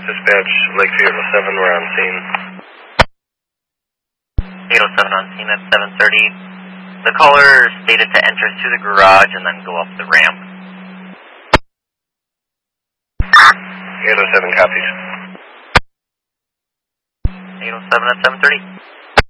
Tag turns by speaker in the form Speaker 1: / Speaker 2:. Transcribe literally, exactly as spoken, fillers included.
Speaker 1: Dispatch, Lakeview eight oh seven, we're on scene.
Speaker 2: eight oh seven on scene at seven thirty. The caller stated to enter through the garage and then go up the ramp.
Speaker 1: eight oh seven copies.
Speaker 2: eight oh seven at seven thirty.